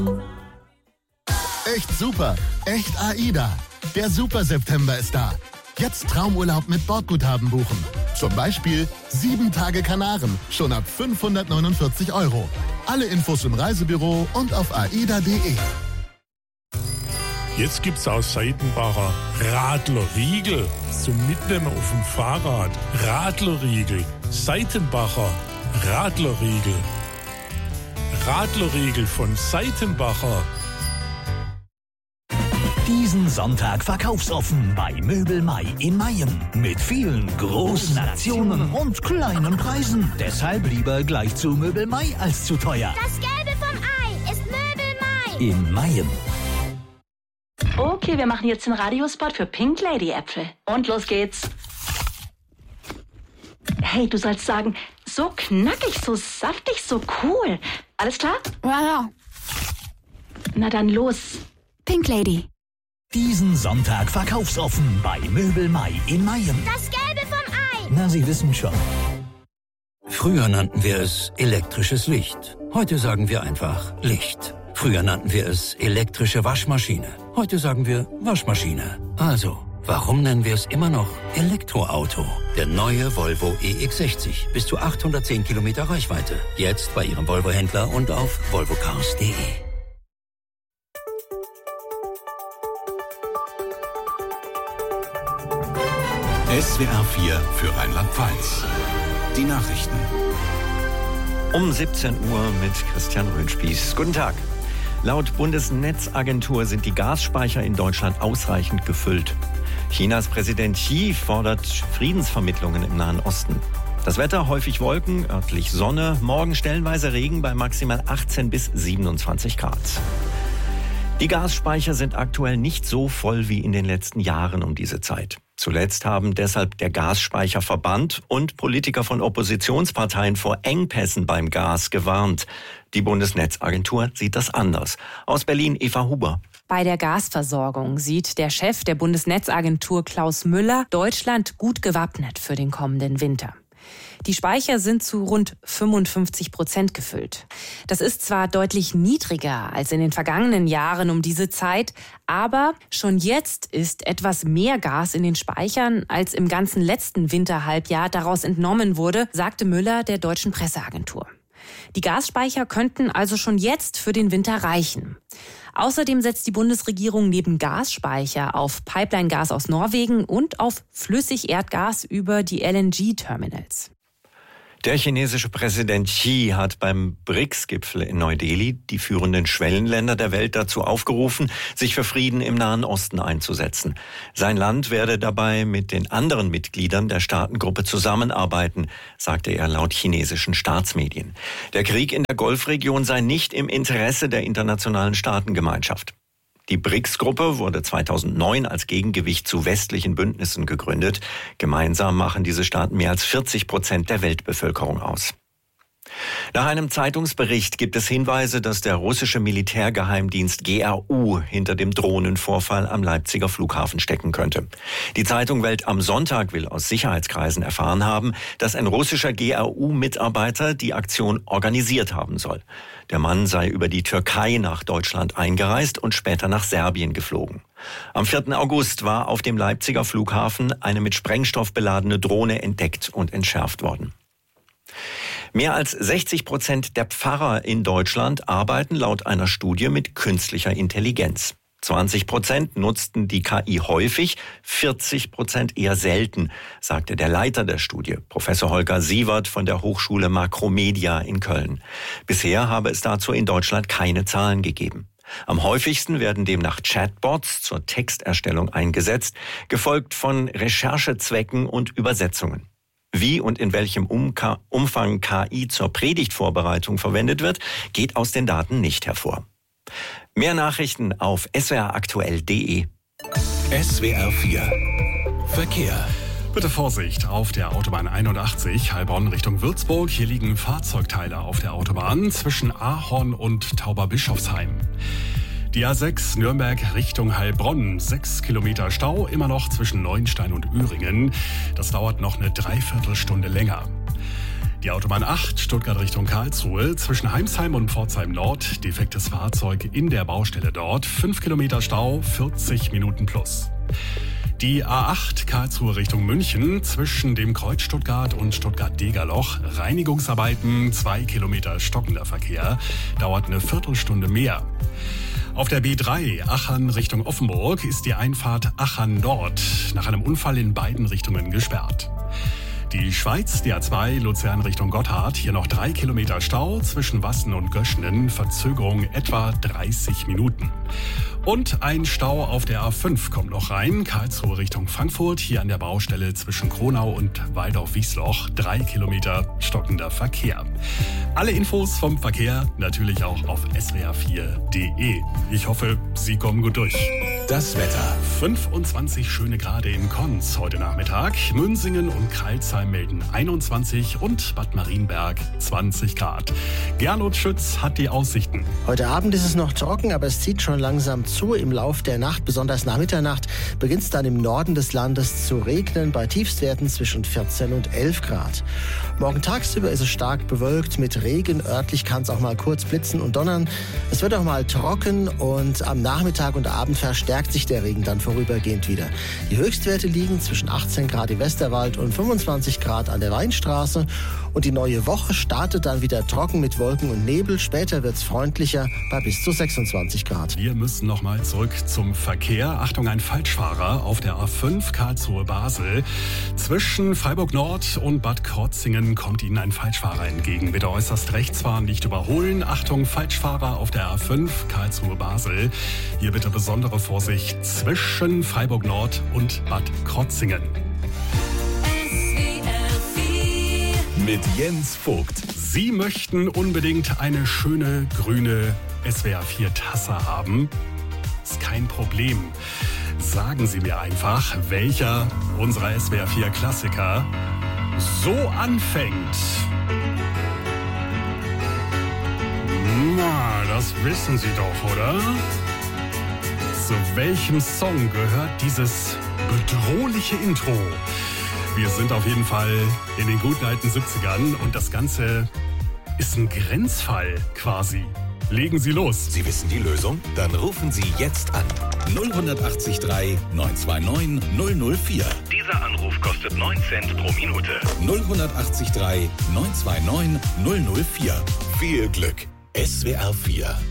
Echt super, echt AIDA. Der Super September ist da. Jetzt Traumurlaub mit Bordguthaben buchen. Zum Beispiel 7 Tage Kanaren, schon ab 549 €. Alle Infos im Reisebüro und auf aida.de. Jetzt gibt's aus Seitenbacher Radlerriegel zum Mitnehmen auf dem Fahrrad. Radlerriegel, Seitenbacher Radlerriegel. Radlerriegel von Seitenbacher. Diesen Sonntag verkaufsoffen bei Möbel Mai in Mayen. Mit vielen großen Aktionen und kleinen Preisen. Deshalb lieber gleich zu Möbel Mai als zu teuer. Das Gelbe vom Ei ist Möbel Mai. In Mayen. Okay, wir machen jetzt den Radiospot für Pink Lady Äpfel. Und los geht's. Hey, du sollst sagen, so knackig, so saftig, so cool. Alles klar? Ja. Na dann los. Pink Lady. Diesen Sonntag verkaufsoffen bei Möbel Mai in Mayen. Das Gelbe vom Ei. Na, Sie wissen schon. Früher nannten wir es elektrisches Licht. Heute sagen wir einfach Licht. Früher nannten wir es elektrische Waschmaschine. Heute sagen wir Waschmaschine. Also, warum nennen wir es immer noch Elektroauto? Der neue Volvo EX60. Bis zu 810 Kilometer Reichweite. Jetzt bei Ihrem Volvo-Händler und auf volvocars.de. SWR 4 für Rheinland-Pfalz. Die Nachrichten. Um 17 Uhr mit Christian Röhnspieß. Guten Tag. Laut Bundesnetzagentur sind die Gasspeicher in Deutschland ausreichend gefüllt. Chinas Präsident Xi fordert Friedensvermittlungen im Nahen Osten. Das Wetter häufig Wolken, örtlich Sonne, morgen stellenweise Regen bei maximal 18 bis 27 Grad. Die Gasspeicher sind aktuell nicht so voll wie in den letzten Jahren um diese Zeit. Zuletzt haben deshalb der Gasspeicherverband und Politiker von Oppositionsparteien vor Engpässen beim Gas gewarnt. Die Bundesnetzagentur sieht das anders. Aus Berlin Eva Huber. Bei der Gasversorgung sieht der Chef der Bundesnetzagentur Klaus Müller Deutschland gut gewappnet für den kommenden Winter. Die Speicher sind zu rund 55% gefüllt. Das ist zwar deutlich niedriger als in den vergangenen Jahren um diese Zeit, aber schon jetzt ist etwas mehr Gas in den Speichern, als im ganzen letzten Winterhalbjahr daraus entnommen wurde, sagte Müller der deutschen Presseagentur. Die Gasspeicher könnten also schon jetzt für den Winter reichen. Außerdem setzt die Bundesregierung neben Gasspeicher auf Pipeline-Gas aus Norwegen und auf Flüssigerdgas über die LNG-Terminals. Der chinesische Präsident Xi hat beim BRICS-Gipfel in Neu-Delhi die führenden Schwellenländer der Welt dazu aufgerufen, sich für Frieden im Nahen Osten einzusetzen. Sein Land werde dabei mit den anderen Mitgliedern der Staatengruppe zusammenarbeiten, sagte er laut chinesischen Staatsmedien. Der Krieg in der Golfregion sei nicht im Interesse der internationalen Staatengemeinschaft. Die BRICS-Gruppe wurde 2009 als Gegengewicht zu westlichen Bündnissen gegründet. Gemeinsam machen diese Staaten mehr als 40% der Weltbevölkerung aus. Nach einem Zeitungsbericht gibt es Hinweise, dass der russische Militärgeheimdienst GRU hinter dem Drohnenvorfall am Leipziger Flughafen stecken könnte. Die Zeitung Welt am Sonntag will aus Sicherheitskreisen erfahren haben, dass ein russischer GRU-Mitarbeiter die Aktion organisiert haben soll. Der Mann sei über die Türkei nach Deutschland eingereist und später nach Serbien geflogen. Am 4. August war auf dem Leipziger Flughafen eine mit Sprengstoff beladene Drohne entdeckt und entschärft worden. Mehr als 60% der Pfarrer in Deutschland arbeiten laut einer Studie mit künstlicher Intelligenz. 20% nutzten die KI häufig, 40% eher selten, sagte der Leiter der Studie, Professor Holger Sievert von der Hochschule Makromedia in Köln. Bisher habe es dazu in Deutschland keine Zahlen gegeben. Am häufigsten werden demnach Chatbots zur Texterstellung eingesetzt, gefolgt von Recherchezwecken und Übersetzungen. Wie und in welchem Umfang KI zur Predigtvorbereitung verwendet wird, geht aus den Daten nicht hervor. Mehr Nachrichten auf swraktuell.de. SWR 4 Verkehr. Bitte Vorsicht auf der Autobahn 81 Heilbronn Richtung Würzburg. Hier liegen Fahrzeugteile auf der Autobahn zwischen Ahorn und Tauberbischofsheim. Die A6 Nürnberg Richtung Heilbronn, 6 Kilometer Stau, immer noch zwischen Neuenstein und Öhringen. Das dauert noch eine Dreiviertelstunde länger. Die Autobahn 8, Stuttgart Richtung Karlsruhe, zwischen Heimsheim und Pforzheim Nord, defektes Fahrzeug in der Baustelle dort, 5 Kilometer Stau, 40 Minuten plus. Die A8 Karlsruhe Richtung München, zwischen dem Kreuz Stuttgart und Stuttgart-Degerloch, Reinigungsarbeiten, 2 Kilometer stockender Verkehr, dauert eine Viertelstunde mehr. Auf der B3 Achern Richtung Offenburg ist die Einfahrt Achern Nord nach einem Unfall in beiden Richtungen gesperrt. Die Schweiz, die A2 Luzern Richtung Gotthard, hier noch 3 Kilometer Stau zwischen Wassen und Göschenen, Verzögerung etwa 30 Minuten. Und ein Stau auf der A5 kommt noch rein, Karlsruhe Richtung Frankfurt, hier an der Baustelle zwischen Kronau und Waldorf-Wiesloch, 3 Kilometer stockender Verkehr. Alle Infos vom Verkehr natürlich auch auf swr4.de. Ich hoffe, Sie kommen gut durch. Das Wetter. 25 schöne Grade in Konz heute Nachmittag. Münsingen und Crailsheim melden 21 und Bad Marienberg 20 Grad. Gernot Schütz hat die Aussichten. Heute Abend ist es noch trocken, aber es zieht schon langsam zu. Im Lauf der Nacht, besonders nach Mitternacht, beginnt es dann im Norden des Landes zu regnen, bei Tiefstwerten zwischen 14 und 11 Grad. Morgen tagsüber ist es stark bewölkt mit Regen. Örtlich kann es auch mal kurz blitzen und donnern. Es wird auch mal trocken und am Nachmittag und Abend verstärkt sich der Regen dann vorübergehend wieder. Die Höchstwerte liegen zwischen 18 Grad im Westerwald und 25 Grad an der Weinstraße. Und die neue Woche startet dann wieder trocken mit Wolken und Nebel. Später wird es freundlicher bei bis zu 26 Grad. Wir müssen nochmal zurück zum Verkehr. Achtung, ein Falschfahrer auf der A5 Karlsruhe-Basel. Zwischen Freiburg Nord und Bad Krotzingen kommt Ihnen ein Falschfahrer entgegen. Bitte äußerst rechts fahren, nicht überholen. Achtung, Falschfahrer auf der A5 Karlsruhe-Basel. Hier bitte besondere Vorsicht zwischen Freiburg Nord und Bad Krotzingen. Mit Jens Vogt. Sie möchten unbedingt eine schöne grüne SWR4-Tasse haben? Ist kein Problem. Sagen Sie mir einfach, welcher unserer SWR4-Klassiker so anfängt. Na, das wissen Sie doch, oder? Zu welchem Song gehört dieses bedrohliche Intro? Wir sind auf jeden Fall in den guten alten 70ern und das Ganze ist ein Grenzfall quasi. Legen Sie los. Sie wissen die Lösung? Dann rufen Sie jetzt an. 0183 929 004. Dieser Anruf kostet 9 Cent pro Minute. 0183 929 004. Viel Glück. SWR4